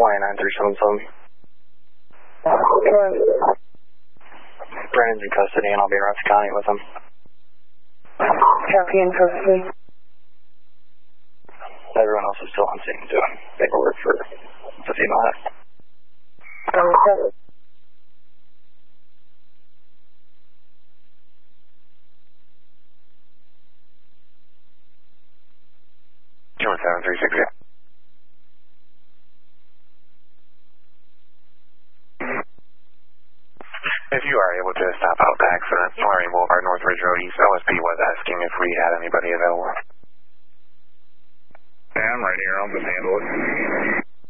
29377. Brandon's in custody, and I'll be in Ramsey County with him. Copy in custody. Everyone else is still on scene doing paperwork for the female head. Okay. 217-360. If you are able to stop out the accident, Larry Boulevard, Northridge Road East, OSP was asking if we had anybody available. Yeah, I'm right here. I'll just handle it.